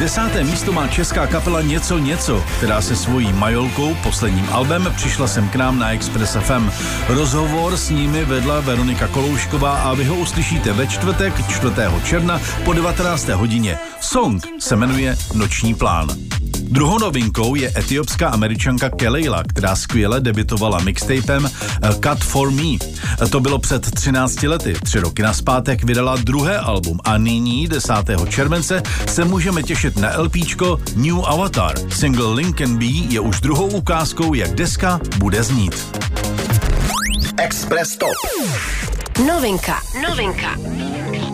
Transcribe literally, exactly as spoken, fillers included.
Desáté místo má česká kapela Něco něco, která se svojí majolkou, posledním albem, přišla sem k nám na Express F M. Rozhovor s nimi vedla Veronika Koloušková a vy ho uslyšíte ve čtvrtek čtvrtého června po devatenácté hodině. Song se jmenuje Noční plán. Druhou novinkou je etiopská Američanka Kelela, která skvěle debutovala mixtapem Cut for Me. To bylo před třinácti lety. Tři roky nazpátek vydala druhé album a nyní desátého července se můžeme těšit na LPčko New Avatar. Single Lincoln B je už druhou ukázkou, jak deska bude znít. Express Top. Novinka, novinka.